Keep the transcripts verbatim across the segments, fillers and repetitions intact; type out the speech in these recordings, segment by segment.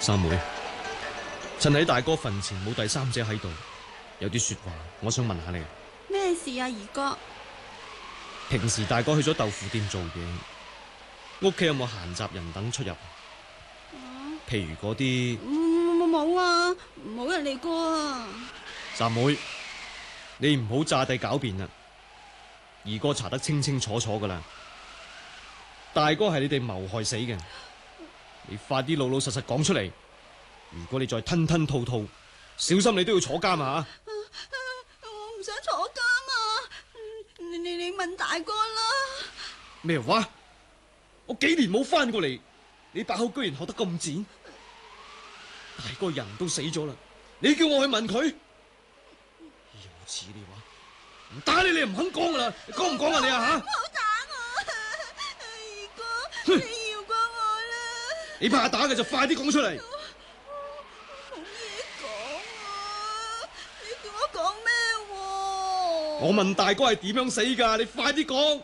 三妹，趁喺大哥墳前冇第三者喺度，有啲說話我想問下你。 咩事啊，二哥？ 平時大哥去咗豆腐店做嘢，屋企有冇閒雜人等出入？ 啊、 譬如嗰啲冇冇啊，冇人嚟過啊。 三妹，你唔好詐帝狡辯啦，二哥查得清清楚楚噶啦，大哥係你哋謀害死嘅，你快啲老老實實講出嚟。如果你再吞吞吐吐，小心你都要坐監啊！ 我唔想坐監啊！你你你問大哥啦。 咩話？我幾年冇翻過嚟，你把口居然學得咁賤？大哥人都死咗啦，你叫我去問佢？有此你話，唔打你你又唔肯講噶啦，你講唔講啊你啊吓？ 唔好打我，二哥，你饒過我啦！ 你怕打嘅就快啲講出嚟。 冇嘢講啊！你叫我講咩？ 我問大哥係點樣死噶？你快啲講。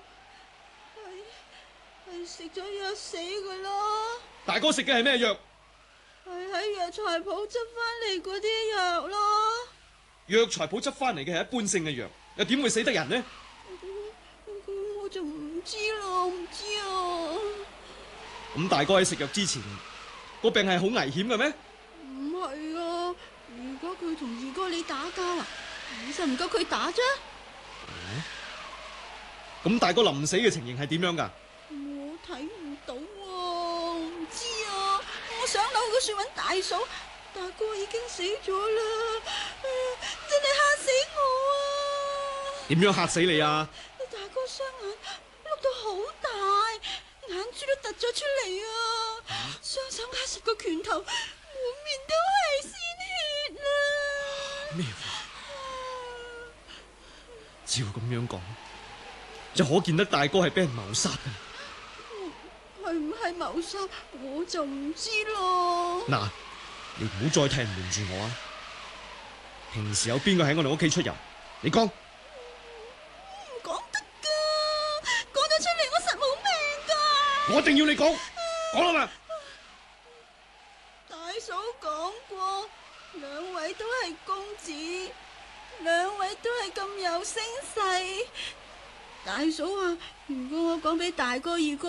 係係食咗藥死噶咯。 大哥食嘅係咩藥？ 係喺藥材鋪執翻嚟嗰啲藥咯。 藥材鋪執翻嚟嘅係一般性嘅藥，又點會死得人呢？ 咁我就唔知咯，唔知啊。 咁大哥喺食藥之前，個病係好危險嘅咩？ 唔係啊，如果佢同二哥你打交啊，你就唔夠佢打啫。 咁、嗯、大哥臨死嘅情形係點樣噶？ 我睇唔到啊，唔知啊。我上樓嗰處揾大嫂，大哥已經死咗啦，真係嚇死我啊！ 點樣嚇死你啊？ 大哥雙眼碌到好大，眼珠都突咗出嚟啊！雙手握實個拳頭，滿面都係鮮血啊！ 咩話？照咁樣講，就可見得大哥係俾人謀殺嘅。 係唔係謀殺，我就唔知咯。 嗱，你唔好再替人瞞住我啊！平時有邊個喺我哋屋企出入？你講。 唔講得噶，講咗出嚟我實冇命噶。 我一定要你講，講啦嘛！ 大嫂講過，兩位都係公子，兩位都係咁有聲勢。大嫂話，如果我講俾大哥二哥